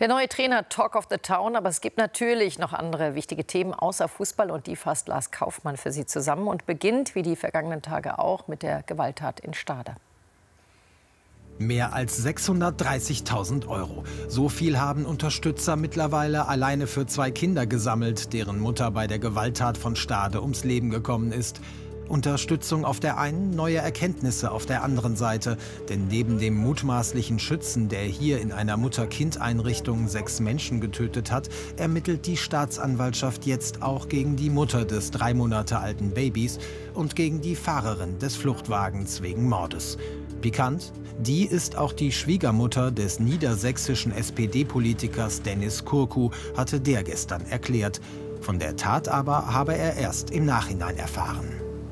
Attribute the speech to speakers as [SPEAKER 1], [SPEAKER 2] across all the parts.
[SPEAKER 1] Der neue Trainer Talk of the Town, aber es gibt natürlich noch andere wichtige Themen außer Fußball und die fasst Lars Kaufmann für Sie zusammen und beginnt, wie die vergangenen Tage auch, mit der Gewalttat in Stade.
[SPEAKER 2] Mehr als 630.000 €. So viel haben Unterstützer mittlerweile alleine für 2 Kinder gesammelt, deren Mutter bei der Gewalttat von Stade ums Leben gekommen ist. Unterstützung auf der einen, neue Erkenntnisse auf der anderen Seite. Denn neben dem mutmaßlichen Schützen, der hier in einer Mutter-Kind-Einrichtung 6 Menschen getötet hat, ermittelt die Staatsanwaltschaft jetzt auch gegen die Mutter des 3 Monate alten Babys und gegen die Fahrerin des Fluchtwagens wegen Mordes. Pikant, die ist auch die Schwiegermutter des niedersächsischen SPD-Politikers Dennis Kurku, hatte der gestern erklärt. Von der Tat aber habe er erst im Nachhinein erfahren.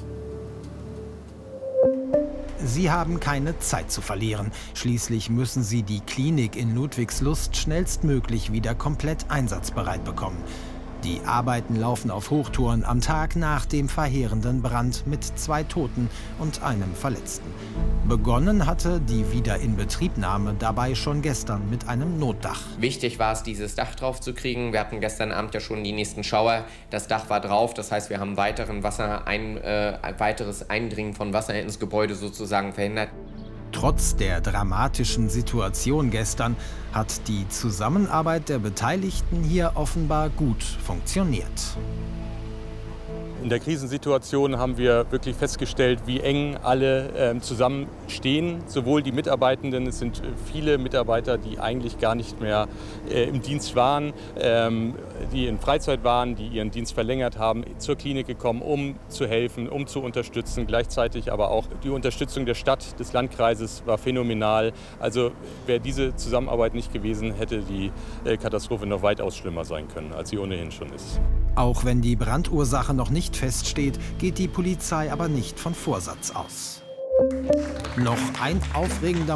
[SPEAKER 2] Sie haben keine Zeit zu verlieren. Schließlich müssen sie die Klinik in Ludwigslust schnellstmöglich wieder komplett einsatzbereit bekommen. Die Arbeiten laufen auf Hochtouren am Tag nach dem verheerenden Brand mit 2 Toten und einem Verletzten. Begonnen hatte die Wiederinbetriebnahme dabei schon gestern mit einem Notdach.
[SPEAKER 3] Wichtig war es, dieses Dach drauf zu kriegen. Wir hatten gestern Abend ja schon die nächsten Schauer. Das Dach war drauf, das heißt, wir haben weiteres Eindringen von Wasser ins Gebäude sozusagen verhindert.
[SPEAKER 2] Trotz der dramatischen Situation gestern hat die Zusammenarbeit der Beteiligten hier offenbar gut funktioniert.
[SPEAKER 4] In der Krisensituation haben wir wirklich festgestellt, wie eng alle zusammenstehen. Sowohl die Mitarbeitenden, es sind viele Mitarbeiter, die eigentlich gar nicht mehr im Dienst waren, die in Freizeit waren, die ihren Dienst verlängert haben, zur Klinik gekommen, um zu helfen, um zu unterstützen. Gleichzeitig aber auch die Unterstützung der Stadt, des Landkreises war phänomenal. Also wäre diese Zusammenarbeit nicht gewesen, hätte die Katastrophe noch weitaus schlimmer sein können, als sie ohnehin schon ist.
[SPEAKER 2] Auch wenn die Brandursache noch nicht feststeht, geht die Polizei aber nicht von Vorsatz aus. Noch ein aufregender